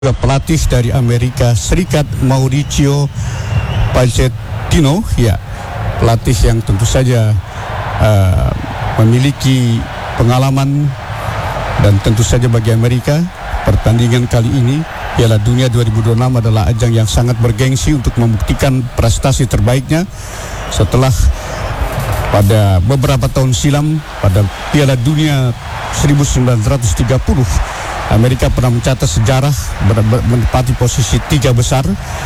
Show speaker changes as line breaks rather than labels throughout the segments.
pelatih dari Amerika Serikat Mauricio Pochettino, ya, pelatih yang tentu saja memiliki pengalaman, dan tentu saja bagi Amerika pertandingan kali ini Piala Dunia 2026 adalah ajang yang sangat bergengsi untuk membuktikan prestasi terbaiknya setelah pada beberapa tahun silam pada Piala Dunia 1930 Amerika pernah mencatat sejarah menempati posisi 3 besar,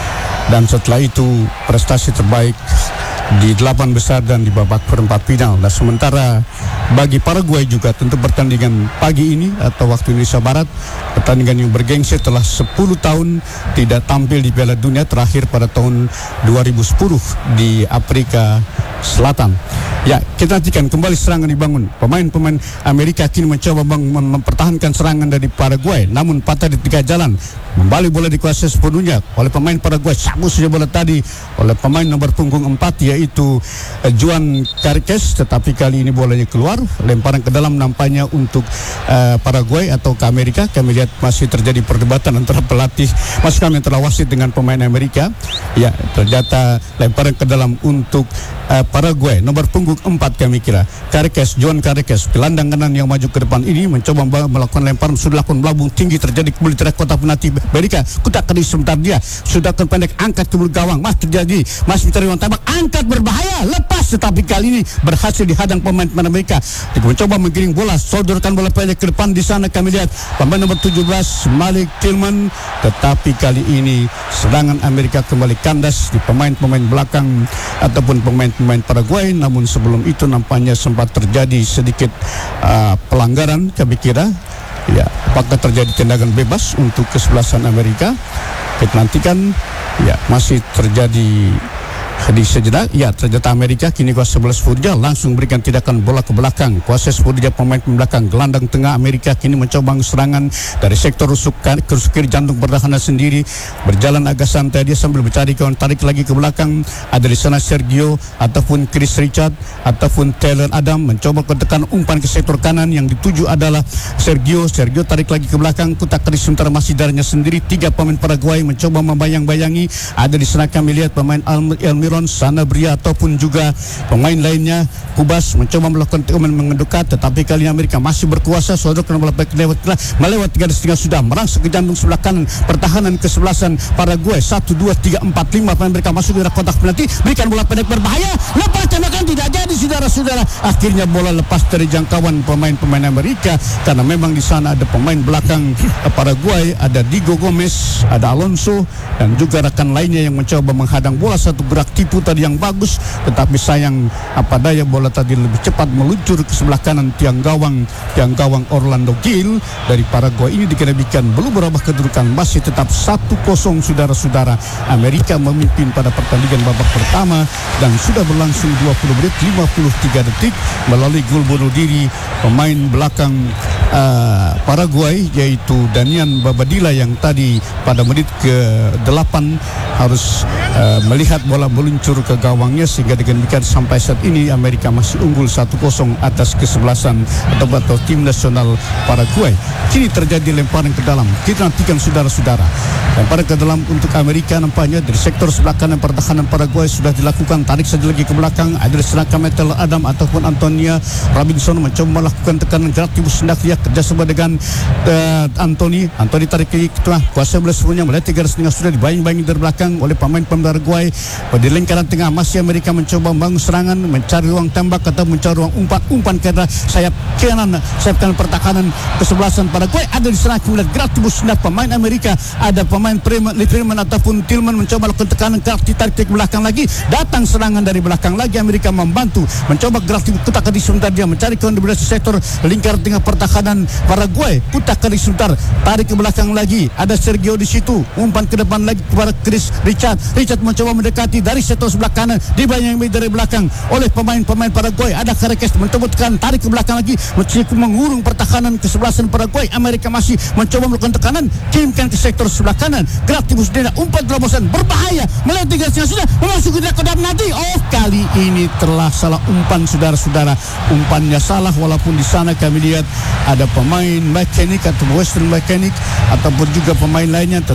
dan setelah itu prestasi terbaik di 8 besar dan di babak perempat final. Nah, sementara bagi Paraguay juga tentu pertandingan pagi ini atau waktu Indonesia Barat, pertandingan yang bergengsi setelah 10 tahun tidak tampil di Piala Dunia, terakhir pada tahun 2010 di Afrika Selatan. Ya, kita nantikan kembali serangan dibangun. Pemain-pemain Amerika kini mencoba mempertahankan serangan dari Paraguay, namun patah di tengah jalan. Kembali bola dikuasai sepenuhnya oleh pemain Paraguay. Sabuk saja bola tadi oleh pemain nomor punggung 4 yaitu Juan Carques, tetapi kali ini bolanya keluar, lemparan ke dalam nampaknya untuk Paraguay atau ke Amerika. Kami lihat masih terjadi perdebatan antara pelatih, maksud kami antara wasit dengan pemain Amerika. Ya, ternyata lemparan ke dalam untuk Paraguay nomor punggung 4 kami kira Carques, Juan Carques, gelandang kanan yang maju ke depan ini mencoba melakukan lemparan, sudah lakukan melambung tinggi, terjadi kembali terhadap kotak penalti Amerika. Kutak tadi sebentar dia sudah pendek, angkat ke gawang, masih terjadi, masih mencari ruang tembak, angkat berbahaya, lepas, tetapi kali ini berhasil dihadang pemain Amerika. Mencoba menggiring bola, sodorkan bola pendek ke depan. Di sana kami lihat pemain nomor 17 Malik Tillman, tetapi kali ini serangan Amerika kembali kandas di pemain-pemain belakang ataupun pemain-pemain Paraguay. Namun sebelum itu nampaknya sempat terjadi sedikit pelanggaran kami kira. Ya, apakah terjadi tendangan bebas untuk kesebelasan Amerika? Kita nantikan. Ya, masih terjadi di sejenak. Ya, ternyata Amerika kini kuasa 11 Furja langsung berikan tindakan bola ke belakang. Kuasa Furja pemain belakang, gelandang tengah Amerika kini mencoba serangan dari sektor rusuk kiri jantung pertahanan sendiri. Berjalan agak santai dia sambil mencari kawan, tarik lagi ke belakang. Ada di sana Sergio ataupun Chris Richard ataupun Taylor Adam mencoba ketekan umpan ke sektor kanan, yang dituju adalah Sergio tarik lagi ke belakang. Kutak keris sementara masih darahnya sendiri. 3 pemain Paraguay mencoba membayang-bayangi. Ada di sana kami lihat pemain Almiron, Sanabria ataupun juga pemain lainnya. Kubas mencoba melakukan mengedekat, tetapi kali ini Amerika masih berkuasa. Sodorkan bola melewat 3,5 sudah merangsek ke jantung sebelah kanan pertahanan kesebelasan Paraguay. 1, 2, 3, 4, 5 pemain mereka masuk ke kotak penalti, berikan bola pendek berbahaya, lepas tembakan tidak jadi saudara-saudara. Akhirnya bola lepas dari jangkauan pemain-pemain Amerika karena memang di sana ada pemain belakang Paraguay, ada Diego Gomez, ada Alonso, dan juga rekan lainnya yang mencoba menghadang bola. Satu gerak tipu tadi yang bagus, tetapi sayang apa daya bola tadi lebih cepat meluncur ke sebelah kanan tiang gawang Orlando Gil dari Paraguay. Ini dikenabikan belum berubah kedudukan, masih tetap 1-0 saudara-saudara. Amerika memimpin pada pertandingan babak pertama dan sudah berlangsung 20 menit 53 detik melalui gol bunuh diri pemain belakang Paraguay yaitu Danian Babadilla, yang tadi pada menit ke-8 harus melihat bola meluncur ke gawangnya, sehingga demikian sampai saat ini Amerika masih unggul 1-0 atas kesebelasan atau tim nasional Paraguay. Kini terjadi lemparan ke dalam. Kita nantikan saudara-saudara. Lemparan ke dalam untuk Amerika nampaknya dari sektor sebelah kanan pertahanan Paraguay sudah dilakukan. Tarik saja lagi ke belakang. Ada serangkaian Metal Adam ataupun Antonia Robinson mencoba melakukan tekanan gerak tibu sendak dia kerjasama dengan Anthony tarik ke tengah. Kuasa bola semuanya melihat 3,5 sudah dibayang-bayangi dari belakang oleh pemain Paraguay. Di lingkaran tengah masih Amerika mencoba membangun serangan, mencari ruang tembak atau mencari ruang umpan ke arah sayap kanan pertahanan kesebelasan Paraguay. Ada di sana kemudian gerak tibu sendak pemain Amerika, ada pemain Freeman ataupun Tillman mencoba melakukan tekanan gerak ditarik ke belakang lagi, datang serangan dari belakang lagi. Amerika membantu mencoba gerak tibu kutak di sebentar dia mencari kawan di sektor lingkaran tengah pertahanan Paraguay. Kutak di sebentar tarik ke belakang lagi, ada Sergio di situ, umpan ke depan lagi kepada Chris Richard mencoba mendekati dari sektor sebelah kanan, dibayang dari belakang oleh pemain-pemain Paraguay. Ada Carques mencoba tekan, tarik ke belakang lagi, mengurung pertahanan kesebelasan Paraguay. Amerika masih mencoba melakukan tekanan, kirimkan ke sektor sebelah kanan. kanan. Gerak timus Dena, umpan terobosan berbahaya, meleding garisnya sudah memasuki kotak nanti. Oh, kali ini telah salah umpan, saudara-saudara. Umpannya salah, walaupun di sana kami lihat ada pemain mekanik atau Western Mechanic ataupun juga pemain lainnya.